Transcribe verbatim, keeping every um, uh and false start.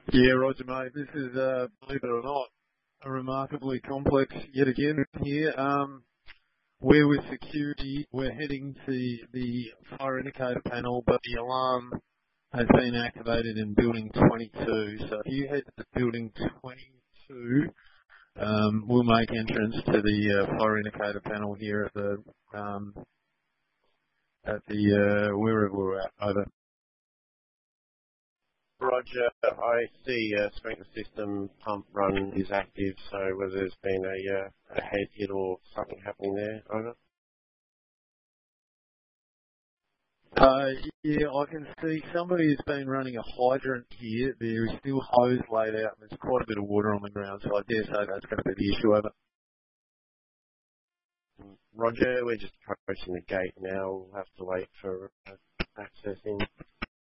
Yeah, Roger, mate. This is, uh, believe it or not, a remarkably complex yet again here. Um, we're with security. We're heading to the fire indicator panel, but the alarm has been activated in building twenty-two. So if you head to building twenty-two, um, we'll make entrance to the uh, fire indicator panel here at the um, at the uh, wherever we're at. Over. Roger, I see uh, sprinkler system pump run is active, so whether there's been a, uh, a head hit or something happening there, over. Uh, yeah, I can see somebody has been running a hydrant here. There is still hose laid out and there's quite a bit of water on the ground, so I dare say that's going to be the issue, over. Roger, we're just approaching the gate now. We'll have to wait for uh, access in.